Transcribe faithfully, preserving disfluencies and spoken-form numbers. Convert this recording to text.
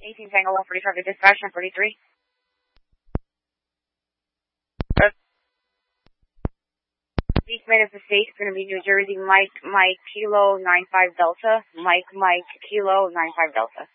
eighteen Tango one forty-five to dispatch, one forty-three. Eastman is the state. It's going to be New Jersey, Mike, Mike, Kilo, nine five Delta. Mike, Mike, Kilo, nine five Delta.